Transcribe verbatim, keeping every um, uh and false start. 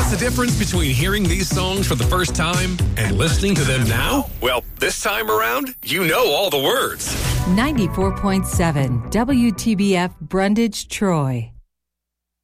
What's the difference between hearing these songs for the first time and listening to them now? Well, this time around, you know all the words. ninety-four point seven W T B F Brundage, Troy.